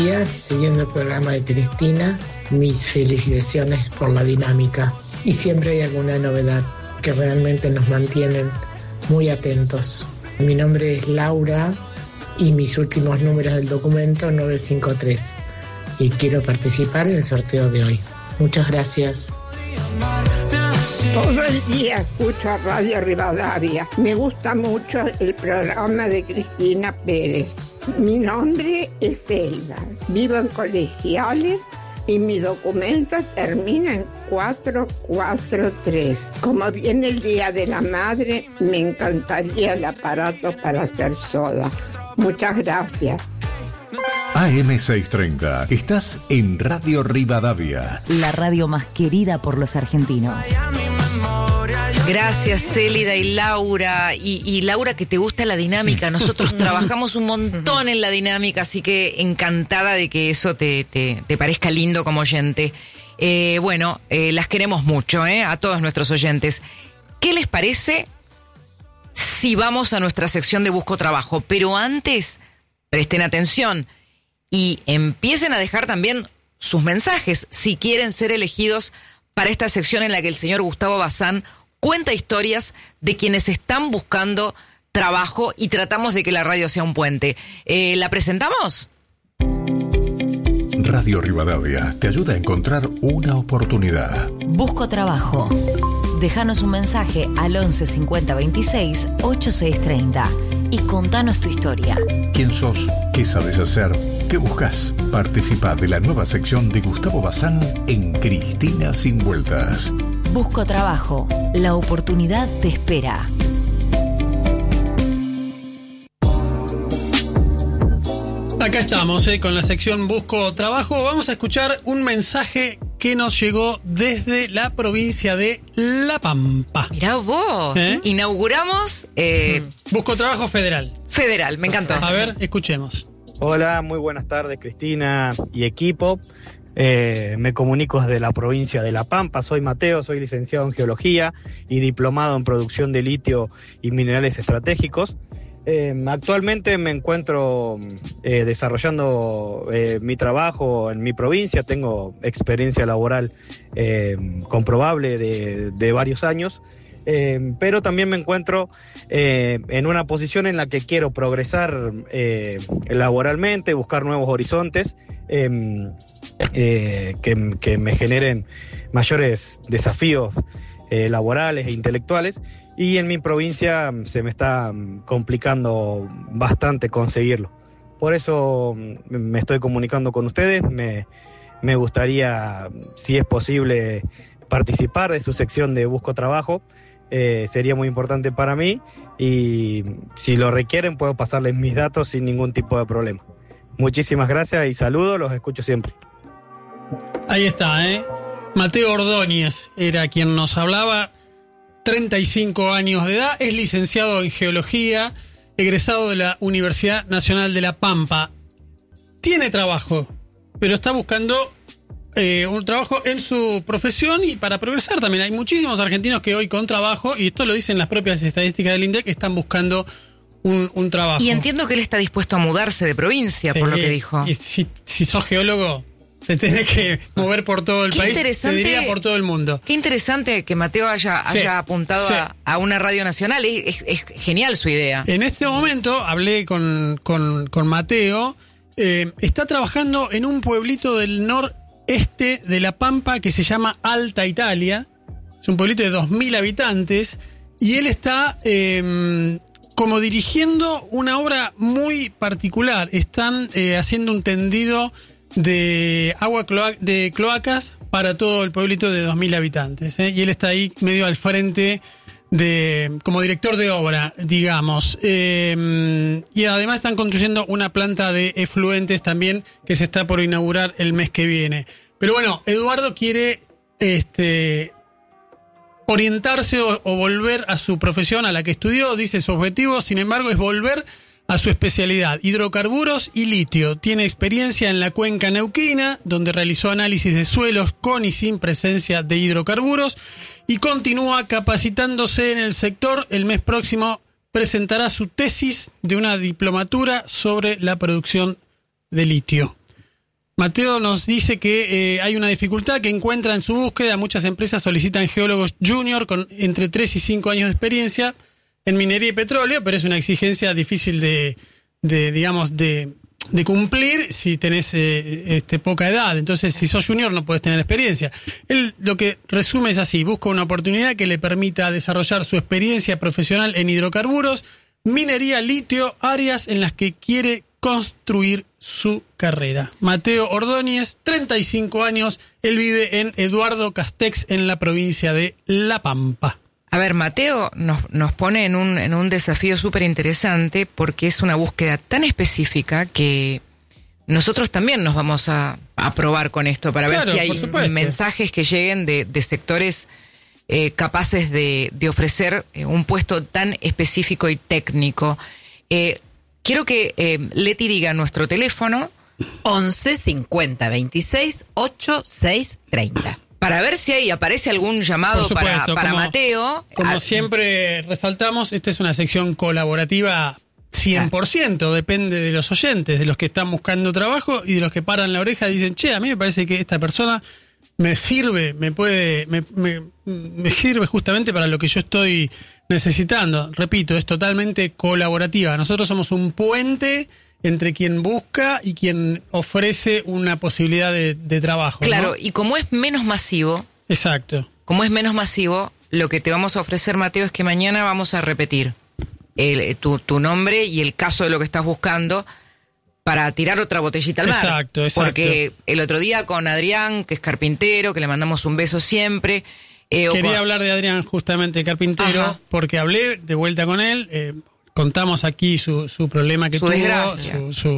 días, siguiendo el programa de Cristina, mis felicitaciones por la dinámica. Y siempre hay alguna novedad que realmente nos mantienen muy atentos. Mi nombre es Laura y mis últimos números del documento 953. Y quiero participar en el sorteo de hoy. Muchas gracias. Todo el día escucho a Radio Rivadavia. Me gusta mucho el programa de Cristina Pérez. Mi nombre es Elba. Vivo en Colegiales y mi documento termina en 443. Como viene el Día de la Madre, me encantaría el aparato para hacer soda. Muchas gracias. AM630. Estás en Radio Rivadavia. La radio más querida por los argentinos. Gracias, Célida y Laura. Y Laura, que te gusta la dinámica. Nosotros trabajamos un montón en la dinámica, así que encantada de que eso te parezca lindo como oyente. Las queremos mucho, a todos nuestros oyentes. ¿Qué les parece si vamos a nuestra sección de Busco Trabajo? Pero antes, presten atención y empiecen a dejar también sus mensajes si quieren ser elegidos para esta sección en la que el señor Gustavo Bazán cuenta historias de quienes están buscando trabajo y tratamos de que la radio sea un puente. ¿La presentamos? Radio Rivadavia te ayuda a encontrar una oportunidad. Busco trabajo. Déjanos un mensaje al 11 50 26 8630 y contanos tu historia. ¿Quién sos? ¿Qué sabes hacer? ¿Qué buscas? Participa de la nueva sección de Gustavo Bazán en Cristina Sin Vueltas. Busco trabajo. La oportunidad te espera. Acá estamos, con la sección Busco Trabajo. Vamos a escuchar un mensaje que nos llegó desde la provincia de La Pampa. Mirá vos, inauguramos... Busco Trabajo Federal. Federal, me encantó. A ver, escuchemos. Hola, muy buenas tardes, Cristina y equipo. Me comunico desde la provincia de La Pampa. Soy Mateo, soy licenciado en Geología y diplomado en Producción de Litio y Minerales Estratégicos. Actualmente me encuentro desarrollando mi trabajo en mi provincia. Tengo experiencia laboral comprobable de varios años, pero también me encuentro en una posición en la que quiero progresar laboralmente, buscar nuevos horizontes que me generen mayores desafíos laborales e intelectuales. Y en mi provincia se me está complicando bastante conseguirlo. Por eso me estoy comunicando con ustedes. Me gustaría, si es posible, participar de su sección de Busco Trabajo. Sería muy importante para mí y si lo requieren puedo pasarles mis datos sin ningún tipo de problema. Muchísimas gracias y saludos, los escucho siempre. Ahí está, Mateo Ordóñez era quien nos hablaba. 35 años de edad, es licenciado en Geología, egresado de la Universidad Nacional de La Pampa. Tiene trabajo, pero está buscando un trabajo en su profesión y para progresar también. Hay muchísimos argentinos que hoy con trabajo, y esto lo dicen las propias estadísticas del INDEC, están buscando un trabajo. Y entiendo que él está dispuesto a mudarse de provincia, por lo que dijo. Y si sos geólogo... te tenés que mover por todo el país, te diría por todo el mundo. Qué interesante que Mateo haya apuntado a una radio nacional. Es genial su idea. En este momento hablé con Mateo. Está trabajando en un pueblito del noreste de La Pampa que se llama Alta Italia. Es un pueblito de 2.000 habitantes. Y él está como dirigiendo una obra muy particular. Están haciendo un tendido de agua de cloacas para todo el pueblito de 2.000 habitantes, y él está ahí medio al frente como director de obra, digamos, y además están construyendo una planta de efluentes también que se está por inaugurar el mes que viene. Pero bueno, Eduardo quiere orientarse o volver a su profesión, a la que estudió. Dice su objetivo, sin embargo, es volver a su especialidad, hidrocarburos y litio. Tiene experiencia en la cuenca neuquina, donde realizó análisis de suelos con y sin presencia de hidrocarburos, y continúa capacitándose en el sector. El mes próximo presentará su tesis de una diplomatura sobre la producción de litio. Mateo nos dice que hay una dificultad que encuentra en su búsqueda. Muchas empresas solicitan geólogos junior con entre 3 y 5 años de experiencia en minería y petróleo, pero es una exigencia difícil de cumplir si tenés poca edad. Entonces, si sos junior no podés tener experiencia. Él lo que resume es así: busca una oportunidad que le permita desarrollar su experiencia profesional en hidrocarburos, minería, litio, áreas en las que quiere construir su carrera. Mateo Ordóñez, 35 años, él vive en Eduardo Castex, en la provincia de La Pampa. A ver, Mateo nos pone en un desafío súper interesante, porque es una búsqueda tan específica que nosotros también nos vamos a probar con esto para ver si hay mensajes que lleguen de sectores capaces de ofrecer un puesto tan específico y técnico. Quiero que Leti diga nuestro teléfono: 11 50 26 86 30. Para ver si ahí aparece algún llamado para Mateo. Como siempre resaltamos, esta es una sección colaborativa 100%, depende de los oyentes, de los que están buscando trabajo y de los que paran la oreja y dicen, che, a mí me parece que esta persona me sirve, me sirve justamente para lo que yo estoy necesitando. Repito, es totalmente colaborativa. Nosotros somos un puente entre quien busca y quien ofrece una posibilidad de trabajo. Claro, ¿no? Y como es menos masivo. Exacto. Como es menos masivo, lo que te vamos a ofrecer, Mateo, es que mañana vamos a repetir tu nombre y el caso de lo que estás buscando para tirar otra botellita al mar. Exacto. Porque el otro día con Adrián, que es carpintero, que le mandamos un beso siempre. Quería hablar de Adrián, justamente, el carpintero. Ajá. Porque hablé de vuelta con él. Contamos aquí su problema que tuvo, desgracia.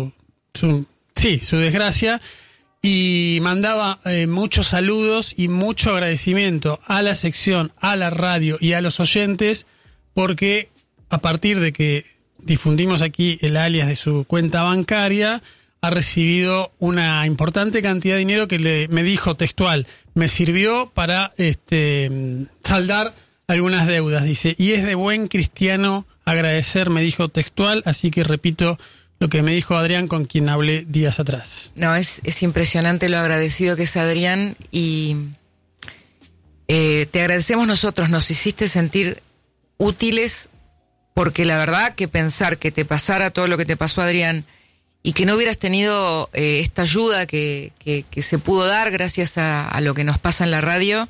Su desgracia, y mandaba muchos saludos y mucho agradecimiento a la sección, a la radio y a los oyentes, porque a partir de que difundimos aquí el alias de su cuenta bancaria, ha recibido una importante cantidad de dinero que me dijo textual, me sirvió para saldar algunas deudas, dice, y es de buen cristiano agradecer, me dijo textual, así que repito lo que me dijo Adrián, con quien hablé días atrás. No, es impresionante lo agradecido que es Adrián, y te agradecemos nosotros, nos hiciste sentir útiles, porque la verdad que pensar que te pasara todo lo que te pasó, Adrián, y que no hubieras tenido esta ayuda que se pudo dar gracias a lo que nos pasa en la radio,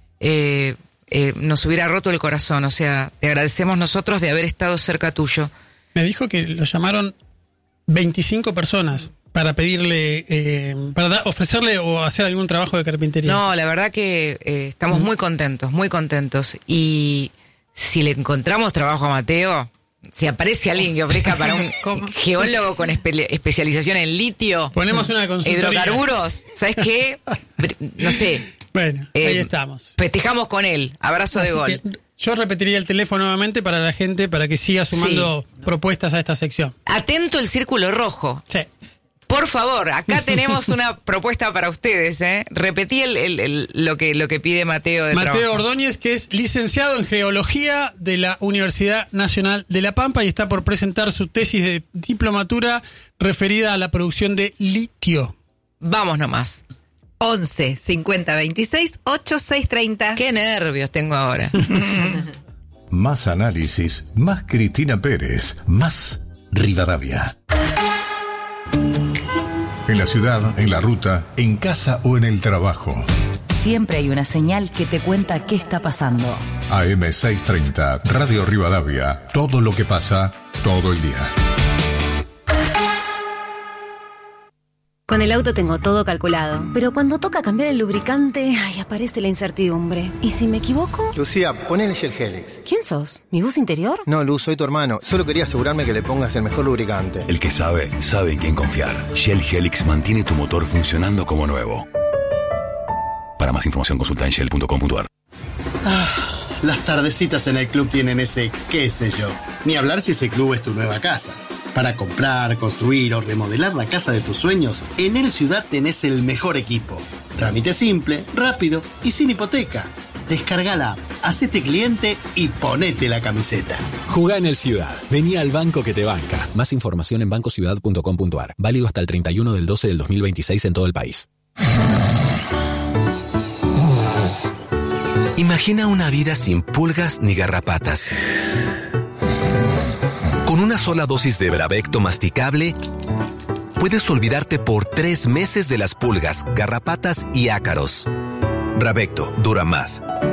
nos hubiera roto el corazón. O sea, te agradecemos nosotros de haber estado cerca tuyo. Me dijo que lo llamaron 25 personas para pedirle, ofrecerle o hacer algún trabajo de carpintería. No, la verdad que estamos muy contentos, muy contentos. Y si le encontramos trabajo a Mateo, si aparece alguien que ofrezca para un geólogo con especialización en litio, ponemos una consultoría, hidrocarburos, ¿sabes qué? No sé. Bueno, ahí estamos. Festejamos con él. Abrazo de gol. Yo repetiría el teléfono nuevamente para la gente, para que siga sumando propuestas a esta sección. Atento el círculo rojo. Sí. Por favor, acá tenemos una propuesta para ustedes, ¿eh? Repetí lo que pide Mateo de Mateo trabajo. Ordóñez, que es licenciado en Geología de la Universidad Nacional de La Pampa y está por presentar su tesis de diplomatura referida a la producción de litio. Vamos nomás. 11 50 26 86 30. Qué nervios tengo ahora. Más análisis, más Cristina Pérez, más Rivadavia. En la ciudad, en la ruta, en casa o en el trabajo. Siempre hay una señal que te cuenta qué está pasando. AM630, Radio Rivadavia. Todo lo que pasa, todo el día. Con el auto tengo todo calculado, pero cuando toca cambiar el lubricante, aparece la incertidumbre. ¿Y si me equivoco? Lucía, ponele Shell Helix. ¿Quién sos? ¿Mi voz interior? No, Luz, soy tu hermano. Solo quería asegurarme que le pongas el mejor lubricante. El que sabe, sabe en quién confiar. Shell Helix mantiene tu motor funcionando como nuevo. Para más información consulta en shell.com.ar. Las tardecitas en el club tienen ese qué sé yo. Ni hablar si ese club es tu nueva casa. Para comprar, construir o remodelar la casa de tus sueños, en El Ciudad tenés el mejor equipo. Trámite simple, rápido y sin hipoteca. Descarga la app, hacete cliente y ponete la camiseta. Jugá en el Ciudad. Vení al banco que te banca. Más información en bancociudad.com.ar. Válido hasta el 31/12/2026 en todo el país. Imagina una vida sin pulgas ni garrapatas. Con una sola dosis de Bravecto masticable, puedes olvidarte por 3 meses de las pulgas, garrapatas y ácaros. Bravecto dura más.